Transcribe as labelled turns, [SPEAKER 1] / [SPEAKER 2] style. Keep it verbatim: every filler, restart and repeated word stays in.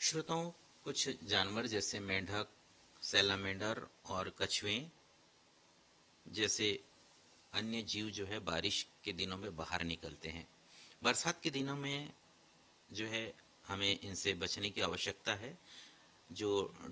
[SPEAKER 1] श्रोताओं, कुछ जानवर जैसे मेंढक, सैलामेंडर और कछुए जैसे अन्य जीव जो है बारिश के दिनों में बाहर निकलते हैं। बरसात के दिनों में जो है हमें इनसे बचने की आवश्यकता है। जो